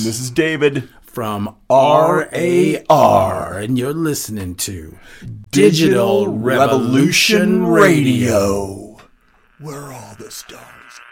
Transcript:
This is David from RAR, and you're listening to Digital Revolution Radio, where all the stars